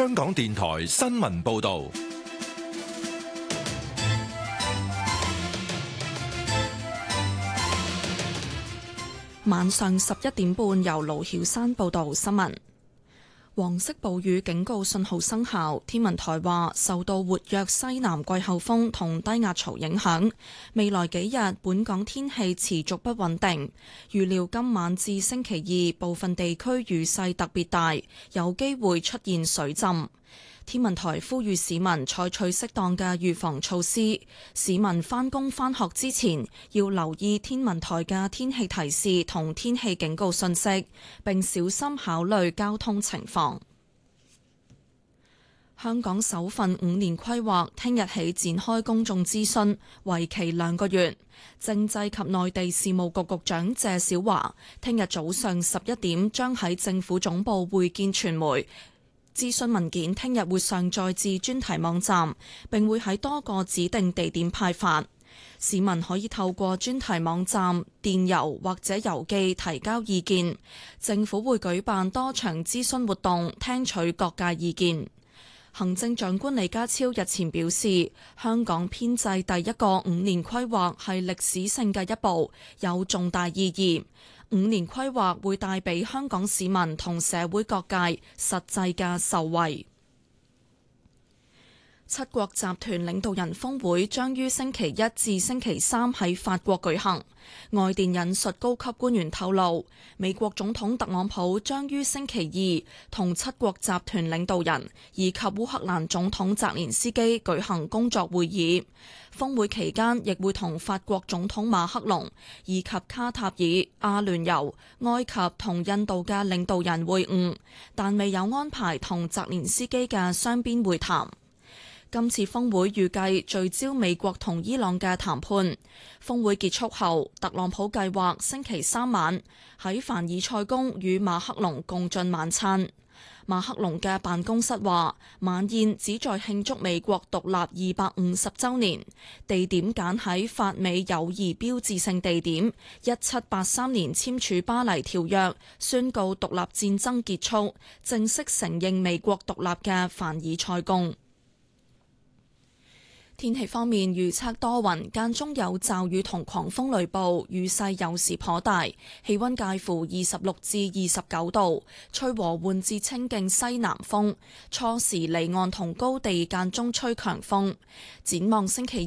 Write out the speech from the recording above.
香港電台新聞報道。 晚上11點半，由盧曉山報道新聞。黃色暴雨警告信號生效，天文台話受到活躍西南季候風同低壓槽影響，未來幾日本港天氣持續不穩定，預料今晚至星期二部分地區雨勢特別大，有機會出現水浸。天文台呼籲市民採取適當嘅預防措施，市民返工返學之前要留意天文台嘅天氣提示同天氣警告信息，並小心考慮交通情況。香港首份5年規劃聽日起展開公眾諮詢，為期2個月。政制及內地事務局局長謝小華聽日早上11點將喺政府總部會見傳媒。諮詢文件聽日會上載至專題網站，並會喺多個指定地點派發。市民可以透過專題網站、電郵或者郵寄提交意見。政府會舉辦多場諮詢活動，聽取各界意見。行政長官李家超日前表示，香港編制第一個5年規劃係歷史性嘅一步，有重大意義。5年規劃會帶俾香港市民同社會各界實際嘅受惠。七國集團領導人峰會將於星期一至星期三喺法國舉行。外電引述高級官員透露，美國總統特朗普將於星期二同七國集團領導人以及烏克蘭總統澤連斯基舉行工作會議。峰會期間亦會同法國總統馬克龍以及卡塔爾、阿聯酋、埃及同印度嘅領導人會晤，但未有安排同澤連斯基嘅雙邊會談。今次峰會預計聚焦美國同伊朗嘅談判。峰會結束後，特朗普計劃星期三晚喺凡爾賽宮與馬克龍共進晚餐。馬克龍嘅辦公室話，晚宴旨在慶祝美國獨立250週年，地點揀喺法美友誼標誌性地點，1783年簽署巴黎條約，宣告獨立戰爭結束，正式承認美國獨立嘅凡爾賽宮。天氣方面，預測多雲，間中有驟雨同狂風雷暴，雨勢有時頗大，氣溫介乎26至29度，吹和緩至清勁西南風，初時離岸同高地間中吹強風。展望星期